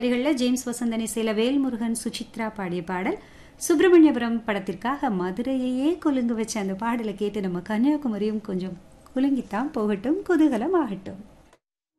வரிகளில் ஜேம்ஸ் வசந்தன் இசையில வேல்முருகன் சுசித்ரா பாடிய பாடல். சுப்பிரமணியபுரம் படத்திற்காக மதுரையையே குலுங்க வச்ச அந்த பாடலை கேட்டு நம்ம கன்னியாகுமரியும் கொஞ்சம் குலுங்கித்தான் போகட்டும், குதூகலம் ஆகட்டும்.